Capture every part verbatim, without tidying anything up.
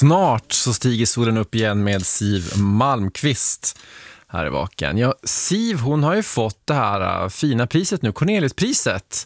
Snart så stiger solen upp igen med Siw Malmkvist här i Vaken. Ja, Siw, hon har ju fått det här fina priset nu, Cornelispriset.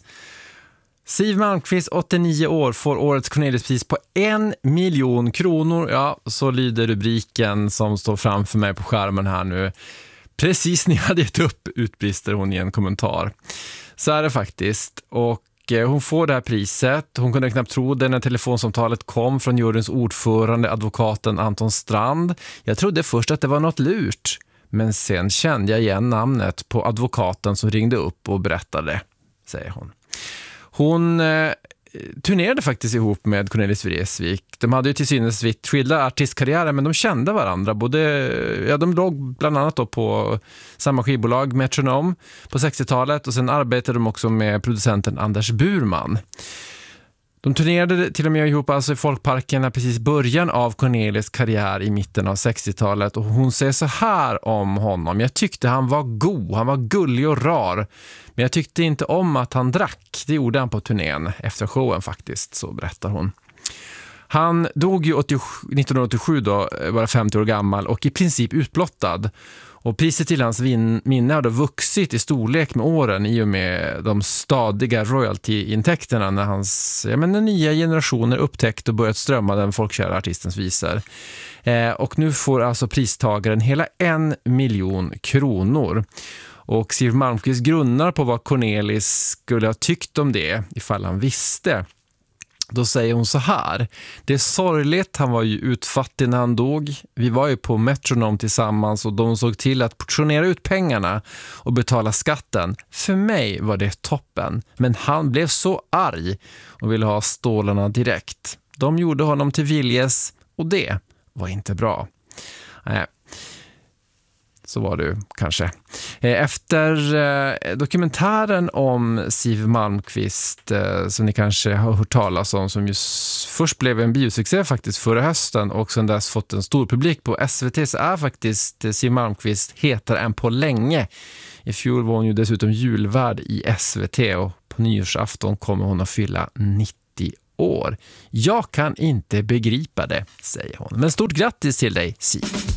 Siw Malmkvist, åttionio år, får årets Cornelispris på en miljon kronor. Ja, så lyder rubriken som står framför mig på skärmen här nu. Precis när jag hade gett upp, utbrister hon i en kommentar. Så är det faktiskt. Och hon får det här priset. Hon kunde knappt tro det när telefonsamtalet kom från juryns ordförande, advokaten Anton Strand. Jag trodde först att det var något lurt. Men sen kände jag igen namnet på advokaten som ringde upp och berättade, säger hon. Hon eh, turnerade faktiskt ihop med Cornelis Vreeswijk. De hade ju till synes vitt skilda artistkarriärer, men de kände varandra. Både, ja, de låg bland annat då på samma skivbolag, Metronom, på sextiotalet. Och sen arbetade de också med producenten Anders Burman. De turnerade till och med ihop alltså i Folkparken precis början av Cornelis karriär i mitten av sextiotalet. Och hon säger så här om honom. Jag tyckte han var god, han var gullig och rar. Men jag tyckte inte om att han drack. Det gjorde han på turnén efter showen faktiskt, så berättar hon. Han dog ju nittonhundraåttiosju då, var femtio år gammal och i princip utblottad. Och priset till hans vin- minne har då vuxit i storlek med åren i och med de stadiga royalty-intäkterna när hans ja, men, nya generationer upptäckt och börjat strömma den folkkära artistens visar. Eh, och nu får alltså pristagaren hela en miljon kronor. Och Siw Malmkvist grunnar på vad Cornelis skulle ha tyckt om det ifall han visste. Då säger hon så här: det är sorgligt, han var ju utfattig när han dog. Vi var ju på Metronom tillsammans och de såg till att portionera ut pengarna och betala skatten. För mig var det toppen, men han blev så arg och ville ha stålarna direkt. De gjorde honom till viljes och det var inte bra. Nej. Så var det kanske. Efter eh, dokumentären om Siw Malmkvist eh, som ni kanske har hört talas om, som just först blev en biosuccé faktiskt förra hösten och sedan dess fått en stor publik på S V T, så är faktiskt eh, Siw Malmkvist hetare än på länge. I fjol var hon ju dessutom julvärd i S V T och på nyårsafton kommer hon att fylla nittio år. Jag kan inte begripa det, säger hon. Men stort grattis till dig, Siw.